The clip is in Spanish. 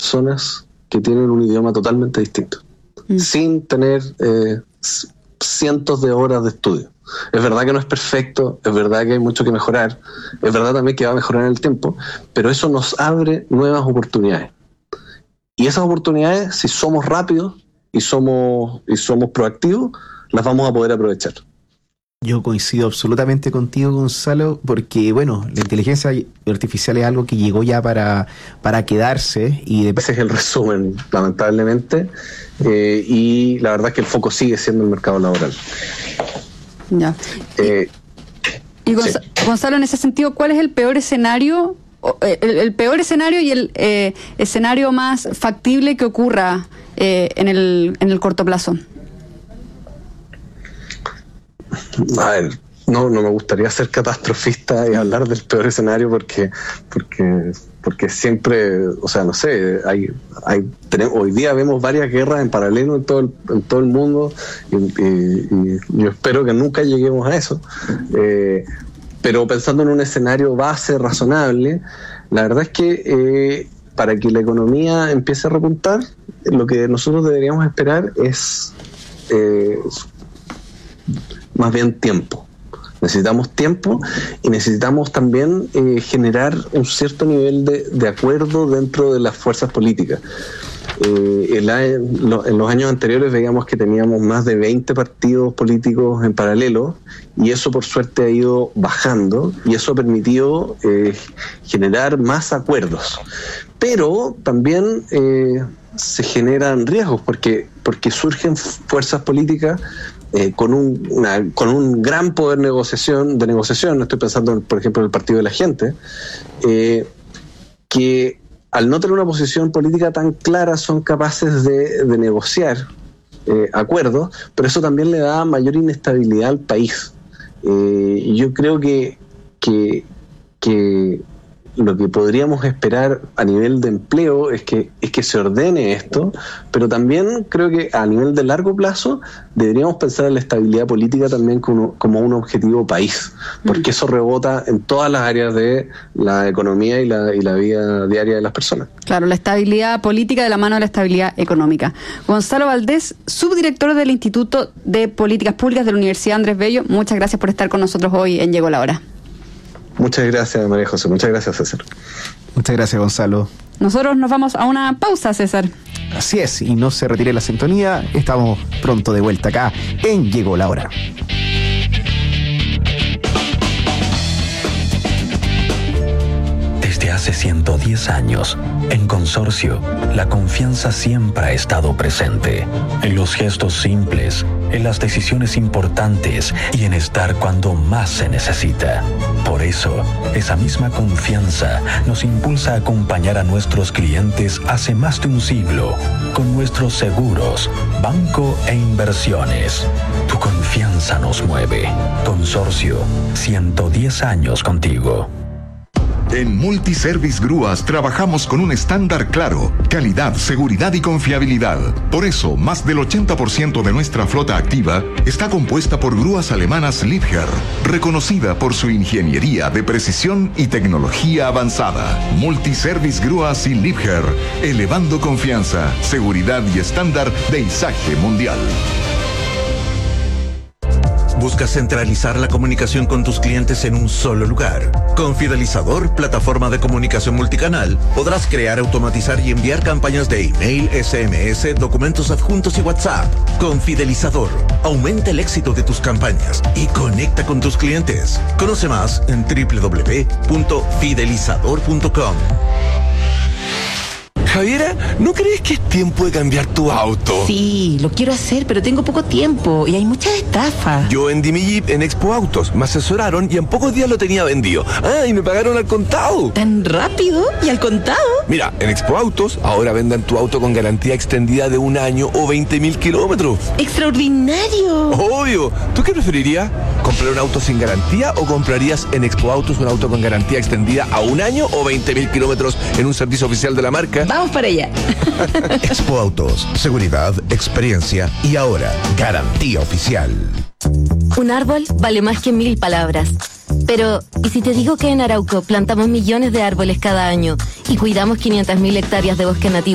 personas que tienen un idioma totalmente distinto, sin tener cientos de horas de estudio. Es verdad que no es perfecto, es verdad que hay mucho que mejorar, es verdad también que va a mejorar en el tiempo, pero eso nos abre nuevas oportunidades. Y esas oportunidades, si somos rápidos y somos proactivos, las vamos a poder aprovechar. Yo coincido absolutamente contigo, Gonzalo, porque, bueno, la inteligencia artificial es algo que llegó ya para quedarse. Y ese es el resumen, lamentablemente, y la verdad es que el foco sigue siendo el mercado laboral. Ya. Y Gonzalo, en ese sentido, ¿cuál es el peor escenario? El peor escenario y el escenario más factible que ocurra en el corto plazo. A ver, no me gustaría ser catastrofista y hablar del peor escenario porque siempre, o sea, no sé, hoy día vemos varias guerras en paralelo en todo el mundo y yo espero que nunca lleguemos a eso. Pero pensando en un escenario base, razonable, la verdad es que para que la economía empiece a repuntar, lo que nosotros deberíamos esperar es más bien tiempo. Necesitamos tiempo y necesitamos también generar un cierto nivel de acuerdo dentro de las fuerzas políticas. En los años anteriores veíamos que teníamos más de 20 partidos políticos en paralelo y eso por suerte ha ido bajando y eso ha permitido generar más acuerdos. Pero también se generan riesgos porque surgen fuerzas políticas con un gran poder de negociación, no estoy pensando, por ejemplo, en el Partido de la Gente, que al no tener una posición política tan clara son capaces de negociar acuerdos, pero eso también le da mayor inestabilidad al país. Yo creo que lo que podríamos esperar a nivel de empleo es que se ordene esto, pero también creo que a nivel de largo plazo deberíamos pensar en la estabilidad política también como un objetivo país, porque eso rebota en todas las áreas de la economía y la vida diaria de las personas. Claro, la estabilidad política de la mano de la estabilidad económica. Gonzalo Valdés, subdirector del Instituto de Políticas Públicas de la Universidad Andrés Bello, muchas gracias por estar con nosotros hoy en Llegó la Hora. Muchas gracias, María José. Muchas gracias, César. Muchas gracias, Gonzalo. Nosotros nos vamos a una pausa, César. Así es, y no se retire la sintonía. Estamos pronto de vuelta acá en Llegó la Hora. Desde hace 110 años, en Consorcio, la confianza siempre ha estado presente. En los gestos simples, en las decisiones importantes y en estar cuando más se necesita. Por eso, esa misma confianza nos impulsa a acompañar a nuestros clientes hace más de un siglo con nuestros seguros, banco e inversiones. Tu confianza nos mueve. Consorcio, 110 años contigo. En Multiservice Grúas trabajamos con un estándar claro, calidad, seguridad y confiabilidad. Por eso, más del 80% de nuestra flota activa está compuesta por grúas alemanas Liebherr, reconocida por su ingeniería de precisión y tecnología avanzada. Multiservice Grúas y Liebherr, elevando confianza, seguridad y estándar de izaje mundial. ¿Buscas centralizar la comunicación con tus clientes en un solo lugar? Con Fidelizador, plataforma de comunicación multicanal, podrás crear, automatizar y enviar campañas de email, SMS, documentos adjuntos y WhatsApp. Con Fidelizador, aumenta el éxito de tus campañas y conecta con tus clientes. Conoce más en www.fidelizador.com. Javiera, ¿no crees que es tiempo de cambiar tu auto? Sí, lo quiero hacer, pero tengo poco tiempo y hay muchas estafas. Yo vendí mi Jeep en Expo Autos, me asesoraron y en pocos días lo tenía vendido. Ah, y me pagaron al contado. ¿Tan rápido? ¿Y al contado? Mira, en Expo Autos ahora vendan tu auto con garantía extendida de 1 año o 20.000 kilómetros. ¡Extraordinario! Obvio. ¿Tú qué preferirías? ¿Comprar un auto sin garantía o comprarías en Expo Autos un auto con garantía extendida a 1 año o 20.000 kilómetros en un servicio oficial de la marca? Vamos para allá. Expo Autos, seguridad, experiencia y ahora garantía oficial. Un árbol vale más que 1000 palabras. Pero, ¿y si te digo que en Arauco plantamos millones de árboles cada año y cuidamos 500.000 hectáreas de bosque nativo?